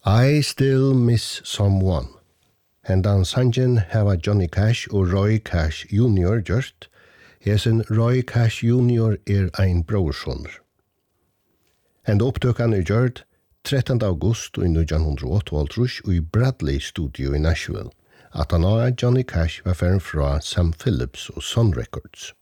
I Still Miss Someone. Hendan sangen hava Johnny Cash og Roy Cash Jr. gjørt. Hesen Roy Cash Jr. ein brorsonur. Henda opptøkan gjørt 13. august i 1928 i Bradley Studio i Nashville. At han Johnny Cash var færen fra Sam Phillips og Sun Records.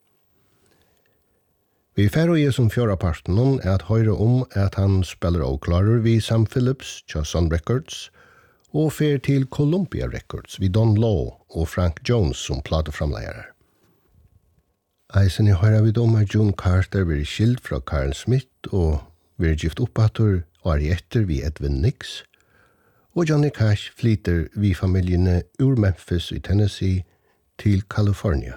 Vi færre i som fjøraparten at høyre at han spiller og klarer vi Sam Phillips til Sun Records og fer til Columbia Records vi Don Law og Frank Jones som plateframleiere. Eisen i høyre vi at June Carter blir skilt fra Carl Smith og blir gift oppatter og etter vi Edwin Nix og Johnny Cash flyter vi familiene ur Memphis i Tennessee til California.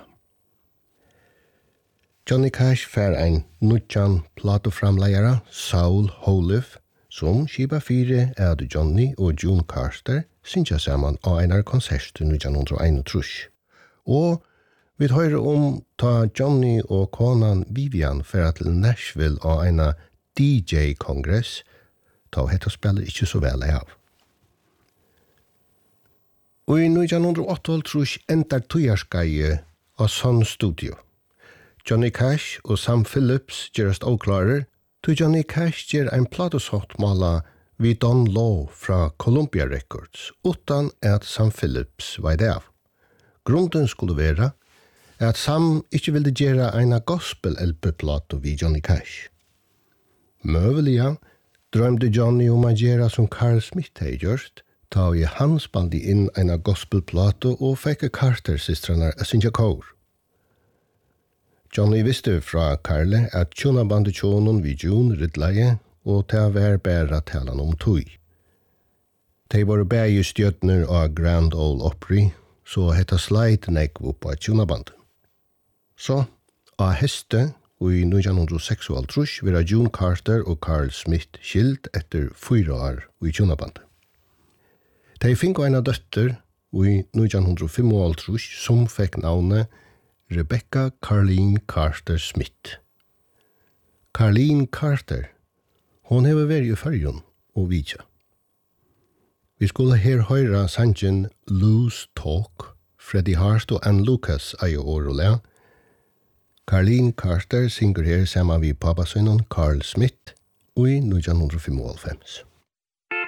Johnny Cash fær ein nutjan plateframleiere, Saul Holiff, som skipa fire at Johnny og June Carter synsja saman av einar konsert i 1931. Og vi høyre ta Johnny og konan Vivian færa til Nashville av einar DJ-kongress, ta hetta spiller ikkje så vel av. Og i 1928 endar tujarskeie av Sun Studio. Johnny Cash og Sam Phillips gerast oklarer, to Johnny Cash ger ein plateshottmala vi Don Law fra Columbia Records, utan at Sam Phillips var det av. Grunden skulle være at Sam ikkje ville gera eina gospel-LP-plato vi Johnny Cash. Møvelia drømde Johnny a gera som Carl Smith hei gjørst, ta i han spaldi inn eina gospel-plato og fekk Carter-systrarna a synja kår. Johnny visste fra Carle at tjonabandet vi June riddleie og ta vær bæra talan tøy. De var bægi stjøtner av Grand Ole Opry, så hetta sleit nekv på tjonabandet. Så, av heste, og i 1926 vera June Carter og Carl Smith skilt etter 4 år i tjonabandet. De fikk eina døtter, og i 1925 som fikk navnet Rebecca Carleen Carter Smith. Carleen Carter, hon hever vært i Førjun og Vidja. Vi skulle her høyra sangen Loose Talk, Freddie Hart og Ann Lucas ei år og le. Carleen Carter synger her sammen vi pappasønnen Carl Smith og i 1995.